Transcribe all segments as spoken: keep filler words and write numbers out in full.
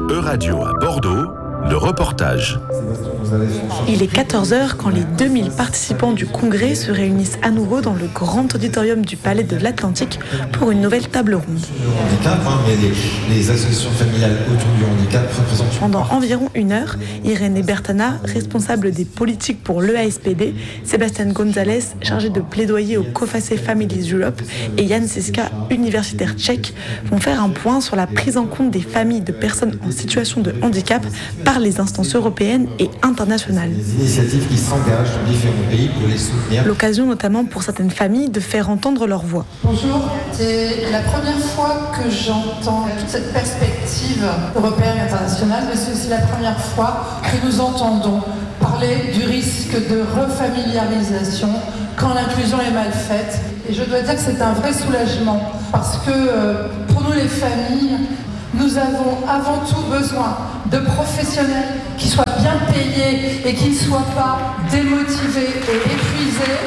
Euradio à Bordeaux, le reportage. Il est quatorze heures quand les deux mille participants du congrès se réunissent à nouveau dans le grand auditorium du Palais de l'Atlantique pour une nouvelle table ronde. Handicap, hein, mais les, les associations familiales autour du handicap représentent... Pendant environ une heure, Irene Bertana, responsable des politiques pour l'E A S P D, Sébastien González, chargé de plaidoyer au COFACE Families Europe, et Jan Žižka, universitaire tchèque, vont faire un point sur la prise en compte des familles de personnes en situation de handicap par les instances européennes et internationales. Des initiatives qui s'engagent dans différents pays pour les soutenir. L'occasion notamment pour certaines familles de faire entendre leur voix. Bonjour, c'est la première fois que j'entends toute cette perspective européenne et internationale, mais c'est aussi la première fois que nous entendons parler du risque de refamiliarisation quand l'inclusion est mal faite. Et je dois dire que c'est un vrai soulagement, parce que euh, pour nous les familles, nous avons avant tout besoin de professionnels qui soient bien payés et qui ne soient pas démotivés et épuisés.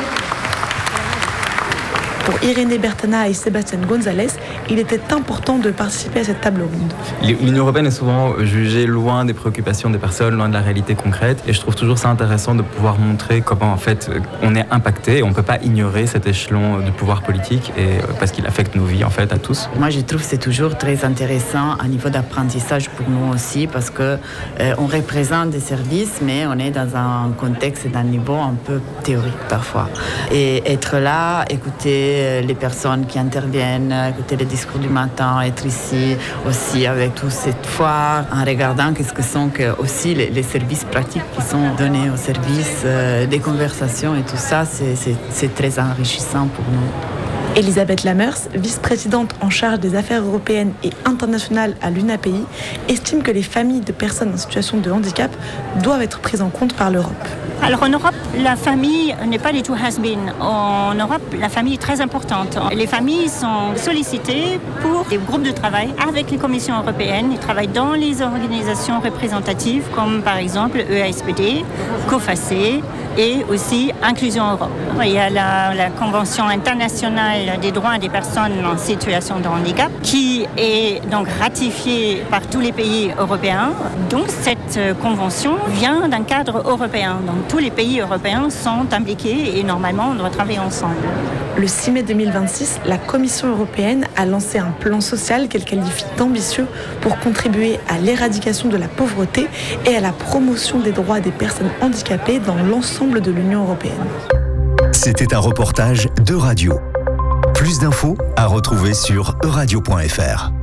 Pour Irene Bertana et Sébastien González, il était important de participer à cette table ronde. L'Union européenne est souvent jugée loin des préoccupations des personnes, loin de la réalité concrète. Et je trouve toujours ça intéressant de pouvoir montrer comment en fait on est impacté et on ne peut pas ignorer cet échelon de pouvoir politique et, parce qu'il affecte nos vies en fait à tous. Moi je trouve que c'est toujours très intéressant à niveau d'apprentissage pour nous aussi parce qu'on euh, représente des services mais on est dans un contexte et d'un niveau un peu théorique parfois. Et être là, écouter les personnes qui interviennent, écouter les discours du matin, être ici aussi avec toute cette foi, en regardant qu'est-ce que sont que aussi les, les services pratiques qui sont donnés au service, euh, des conversations et tout ça, c'est, c'est, c'est très enrichissant pour nous. Elisabeth Lamers, vice-présidente en charge des affaires européennes et internationales à l'U N A P I, estime que les familles de personnes en situation de handicap doivent être prises en compte par l'Europe. Alors en Europe, la famille n'est pas du tout has-been. En Europe, la famille est très importante. Les familles sont sollicitées pour des groupes de travail avec les commissions européennes. Ils travaillent dans les organisations représentatives comme par exemple E A S P D, COFACE et aussi Inclusion Europe. Il y a la, la Convention internationale des droits des personnes en situation de handicap qui est donc ratifiée par tous les pays européens. Donc cette convention vient d'un cadre européen. Donc tous les pays européens sont impliqués et normalement on doit travailler ensemble. Le six mai deux mille vingt-six, la Commission européenne a lancé un plan social qu'elle qualifie d'ambitieux pour contribuer à l'éradication de la pauvreté et à la promotion des droits des personnes handicapées dans l'ensemble de l'Union européenne. C'était un reportage d'Euradio. Plus d'infos à retrouver sur euradio point f r.